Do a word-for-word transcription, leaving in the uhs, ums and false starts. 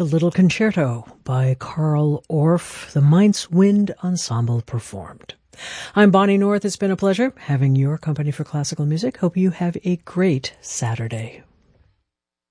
The Little Concerto by Carl Orff, the Mainz Wind Ensemble performed. I'm Bonnie North. It's been a pleasure having your company for classical music. Hope you have a great Saturday.